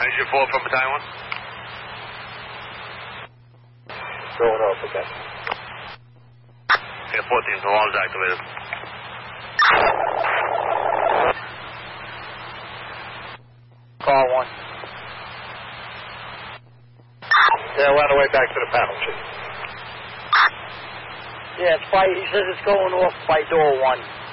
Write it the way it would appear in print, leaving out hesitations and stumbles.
Engine 4 from Battalion 1. Going off again. Yeah, 14, so all is activated. Call 1. Yeah, we're on the way back to the panel, Chief. Yeah, it's by, he says it's going off by door 1.